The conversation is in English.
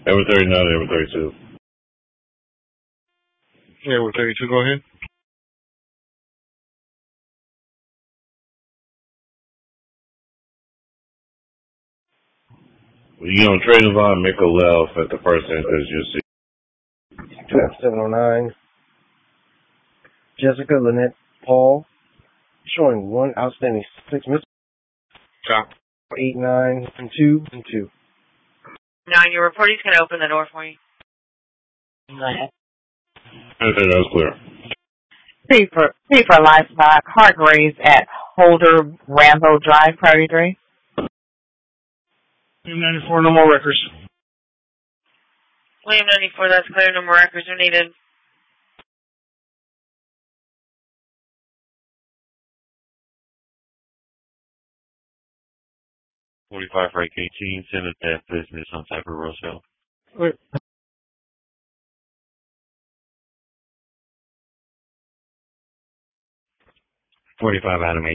They were 39, they were 32. Yeah, we're 32. Go ahead. When you get on trading line, make a left at the first entrance you'll see. 709. Jessica Lynette Paul, showing 1 outstanding 6 missed. Stop. 8, 9, and 2, and 2. 9, your reporting's going to open the door for you. I think that was clear. C for livestock, Hargraves at Holder Rambo Drive, Prairie 3. 94, no more records. William 94, that's clear. No more records are needed. $45 for 18, send a death business on Cyber Roosevelt. Wait. 45 Adam 8.